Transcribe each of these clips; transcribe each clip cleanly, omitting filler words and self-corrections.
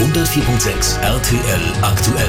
104.6 RTL aktuell.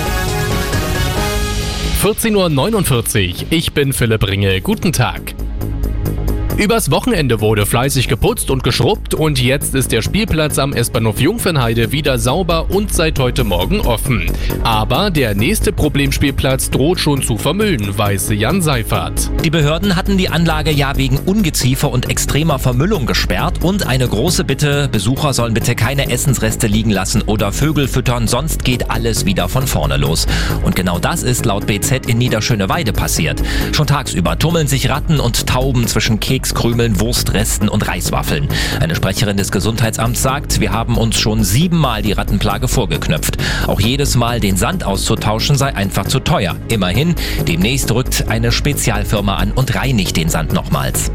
14.49 Uhr, ich bin Philipp Ringe, guten Tag. Übers Wochenende wurde fleißig geputzt und geschrubbt und jetzt ist der Spielplatz am S-Bahnhof Jungfernheide wieder sauber und seit heute Morgen offen. Aber der nächste Problemspielplatz droht schon zu vermüllen, weiß Jan Seifert. Die Behörden hatten die Anlage ja wegen Ungeziefer und extremer Vermüllung gesperrt und eine große Bitte, Besucher sollen bitte keine Essensreste liegen lassen oder Vögel füttern, sonst geht alles wieder von vorne los. Und genau das ist laut BZ in Niederschöneweide passiert. Schon tagsüber tummeln sich Ratten und Tauben zwischen Kekskrümeln, Wurstresten und Reiswaffeln. Eine Sprecherin des Gesundheitsamts sagt, wir haben uns schon 7-mal die Rattenplage vorgeknöpft. Auch jedes Mal den Sand auszutauschen sei einfach zu teuer. Immerhin, demnächst rückt eine Spezialfirma an und reinigt den Sand nochmals.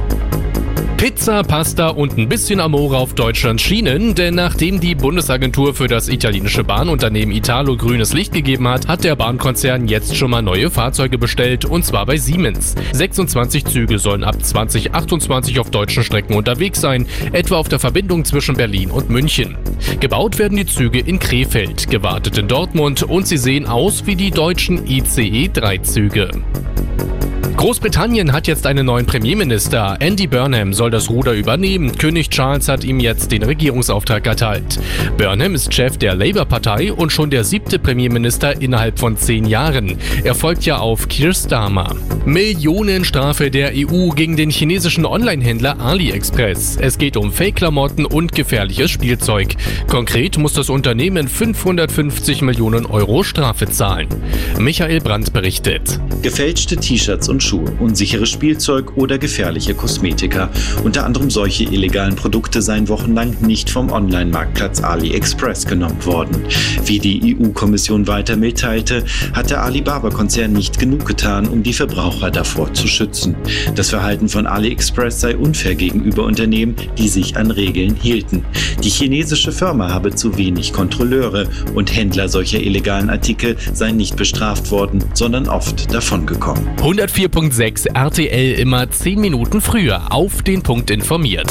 Pizza, Pasta und ein bisschen Amore auf Deutschlands Schienen, denn nachdem die Bundesagentur für das italienische Bahnunternehmen Italo grünes Licht gegeben hat, hat der Bahnkonzern jetzt schon mal neue Fahrzeuge bestellt, und zwar bei Siemens. 26 Züge sollen ab 2028 auf deutschen Strecken unterwegs sein, etwa auf der Verbindung zwischen Berlin und München. Gebaut werden die Züge in Krefeld, gewartet in Dortmund und sie sehen aus wie die deutschen ICE-3-Züge. Großbritannien hat jetzt einen neuen Premierminister. Andy Burnham soll das Ruder übernehmen. König Charles hat ihm jetzt den Regierungsauftrag erteilt. Burnham ist Chef der Labour-Partei und schon der 7. Premierminister innerhalb von 10 Jahren. Er folgt ja auf Keir Starmer. Millionenstrafe der EU gegen den chinesischen Online-Händler AliExpress. Es geht um Fake-Klamotten und gefährliches Spielzeug. Konkret muss das Unternehmen 550 Millionen Euro Strafe zahlen. Michael Brandt berichtet. Gefälschte T-Shirts und Schuhe, unsicheres Spielzeug oder gefährliche Kosmetika. Unter anderem solche illegalen Produkte seien wochenlang nicht vom Online-Marktplatz AliExpress genommen worden. Wie die EU-Kommission weiter mitteilte, hat der Alibaba-Konzern nicht genug getan, um die Verbraucher davor zu schützen. Das Verhalten von AliExpress sei unfair gegenüber Unternehmen, die sich an Regeln hielten. Die chinesische Firma habe zu wenig Kontrolleure und Händler solcher illegalen Artikel seien nicht bestraft worden, sondern oft davongekommen. 104.6 RTL immer 10 Minuten früher auf den Punkt informiert.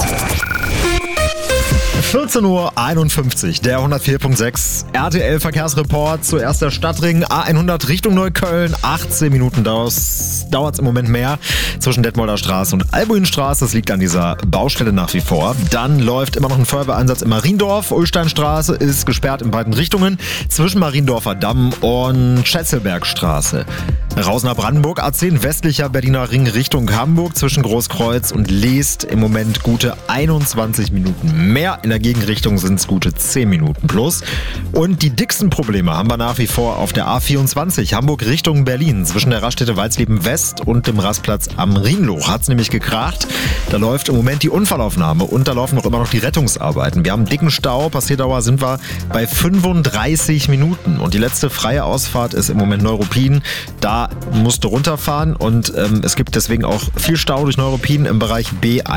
14.51 Uhr, der 104.6 RTL Verkehrsreport. Zuerst der Stadtring A100 Richtung Neukölln. 18 Minuten dauert es im Moment mehr zwischen Detmolder Straße und Albuinstraße. Das liegt an dieser Baustelle nach wie vor. Dann läuft immer noch ein Feuerwehreinsatz in Mariendorf. Ulsteinstraße ist gesperrt in beiden Richtungen zwischen Mariendorfer Damm und Schätzelbergstraße. Raus nach Brandenburg, A10 westlicher Berliner Ring Richtung Hamburg zwischen Großkreuz und Leest im Moment gute 21 Minuten mehr. In der Gegenrichtung sind es gute 10 Minuten plus. Und die dicksten Probleme haben wir nach wie vor auf der A24 Hamburg Richtung Berlin zwischen der Raststätte Walsleben West und dem Rastplatz am Rhienloch. Hat es nämlich gekracht. Da läuft im Moment die Unfallaufnahme und da laufen auch immer noch die Rettungsarbeiten. Wir haben einen dicken Stau. Passierdauer sind wir bei 35 Minuten. Und die letzte freie Ausfahrt ist im Moment Neuruppin. Da musst du runterfahren und es gibt deswegen auch viel Stau durch Neuruppin im Bereich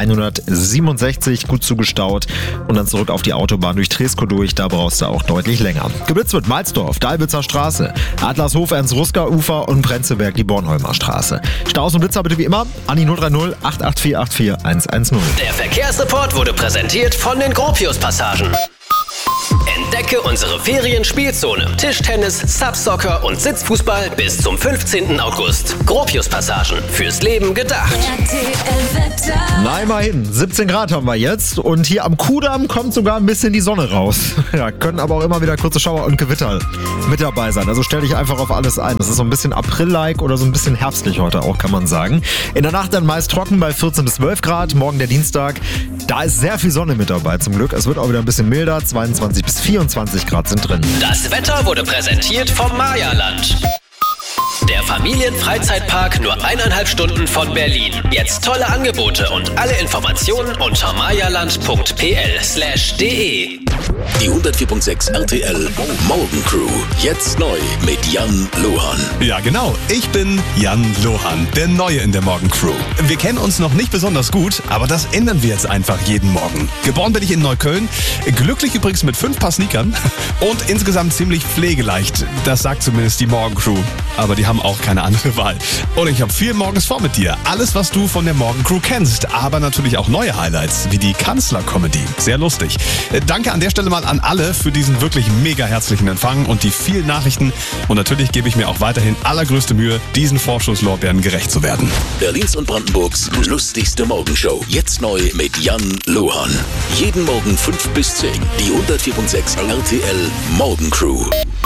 B167, gut zugestaut und dann zurück auf die Autobahn durch Treskow durch, da brauchst du auch deutlich länger. Geblitzt wird Malzdorf, Dalbitzer Straße, Adlershof, Ernst-Ruska-Ufer und Prenzlberg, die Bornholmer Straße. Staus und Blitzer bitte wie immer an die 030 884 84110. Der Verkehrsreport wurde präsentiert von den Gropius-Passagen. Entdecke unsere Ferienspielzone. Tischtennis, Subsoccer und Sitzfußball bis zum 15. August. Gropius-Passagen. Fürs Leben gedacht. Na, immerhin. 17 Grad haben wir jetzt und hier am Kudamm kommt sogar ein bisschen die Sonne raus. Ja, können aber auch immer wieder kurze Schauer und Gewitter mit dabei sein. Also stell dich einfach auf alles ein. Das ist so ein bisschen April-like oder so ein bisschen herbstlich heute auch, kann man sagen. In der Nacht dann meist trocken bei 14 bis 12 Grad. Morgen der Dienstag. Da ist sehr viel Sonne mit dabei zum Glück. Es wird auch wieder ein bisschen milder. 22 bis 24 Grad sind drin. Das Wetter wurde präsentiert vom Mayaland. Der Familienfreizeitpark nur 1,5 Stunden von Berlin. Jetzt tolle Angebote und alle Informationen unter mayaland.pl/de. Die 104.6 RTL Morgencrew. Jetzt neu mit Jan Lohan. Ja, genau. Ich bin Jan Lohan, der Neue in der Morgencrew. Wir kennen uns noch nicht besonders gut, aber das ändern wir jetzt einfach jeden Morgen. Geboren bin ich in Neukölln, glücklich übrigens mit 5 Paar Sneakern und insgesamt ziemlich pflegeleicht. Das sagt zumindest die Morgencrew. Aber die haben auch keine andere Wahl. Und ich habe viel morgens vor mit dir. Alles, was du von der Morgencrew kennst, aber natürlich auch neue Highlights, wie die Kanzler-Comedy. Sehr lustig. Danke an der Stelle Stelle mal an alle für diesen wirklich mega herzlichen Empfang und die vielen Nachrichten. Und natürlich gebe ich mir auch weiterhin allergrößte Mühe, diesen Vorschusslorbeeren gerecht zu werden. Berlins und Brandenburgs lustigste Morgenshow. Jetzt neu mit Jan Lohan. Jeden Morgen 5 bis 10. Die 104.6 RTL Morgencrew.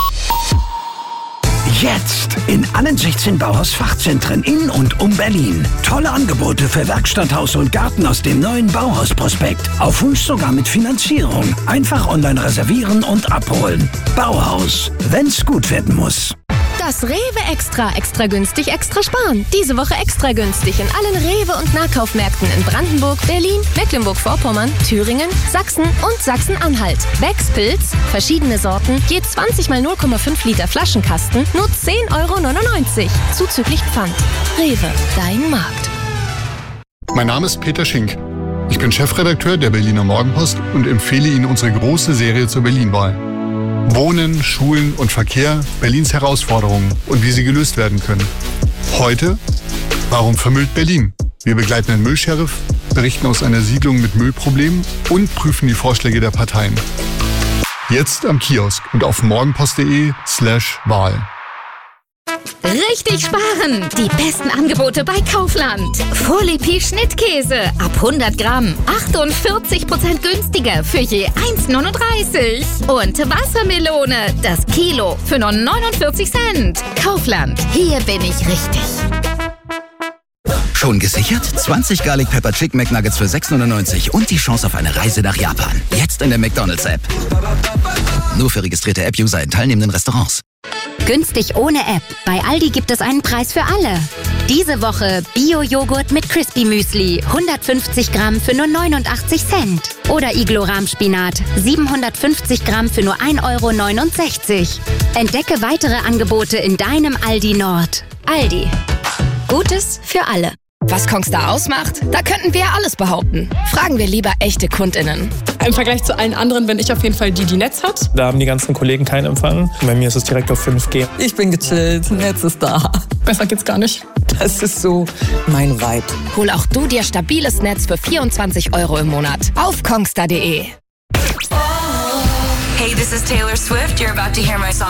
Jetzt in allen 16 Bauhaus-Fachzentren in und um Berlin. Tolle Angebote für Werkstatt, Haus und Garten aus dem neuen Bauhaus-Prospekt. Auf Wunsch sogar mit Finanzierung. Einfach online reservieren und abholen. Bauhaus, wenn's gut werden muss. Das Rewe extra günstig, extra sparen. Diese Woche extra günstig in allen Rewe- und Nahkaufmärkten in Brandenburg, Berlin, Mecklenburg-Vorpommern, Thüringen, Sachsen und Sachsen-Anhalt. Becks Pilz, verschiedene Sorten, je 20 mal 0,5 Liter Flaschenkasten, nur 10,99 €. Zuzüglich Pfand. Rewe, dein Markt. Mein Name ist Peter Schink. Ich bin Chefredakteur der Berliner Morgenpost und empfehle Ihnen unsere große Serie zur Berlin-Wahl. Wohnen, Schulen und Verkehr, Berlins Herausforderungen und wie sie gelöst werden können. Heute, warum vermüllt Berlin? Wir begleiten den Müllsheriff, berichten aus einer Siedlung mit Müllproblemen und prüfen die Vorschläge der Parteien. Jetzt am Kiosk und auf morgenpost.de/Wahl. Richtig sparen! Die besten Angebote bei Kaufland. Folie Schnittkäse ab 100 Gramm. 48% günstiger für je 1,39 €. Und Wassermelone, das Kilo für nur 49 Cent. Kaufland, hier bin ich richtig. Schon gesichert? 20 Garlic Pepper Chicken McNuggets für 6,99 € und die Chance auf eine Reise nach Japan. Jetzt in der McDonald's-App. Nur für registrierte App-User in teilnehmenden Restaurants. Günstig ohne App. Bei Aldi gibt es einen Preis für alle. Diese Woche Bio-Joghurt mit Crispy Müsli. 150 Gramm für nur 89 Cent. Oder Iglo-Rahmspinat. 750 Gramm für nur 1,69 €. Entdecke weitere Angebote in deinem Aldi Nord. Aldi. Gutes für alle. Was Kongstar ausmacht? Da könnten wir ja alles behaupten. Fragen wir lieber echte KundInnen. Im Vergleich zu allen anderen bin ich auf jeden Fall die Netz hat. Da haben die ganzen Kollegen keinen Empfang. Bei mir ist es direkt auf 5G. Ich bin gechillt, Netz ist da. Besser geht's gar nicht. Das ist so mein Vibe. Hol auch du dir stabiles Netz für 24 € im Monat. Auf kongstar.de. Hey, this is Taylor Swift. You're about to hear my song